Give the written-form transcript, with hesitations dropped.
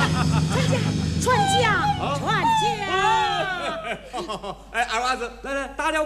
传家。 哎，二娃子，来来，打了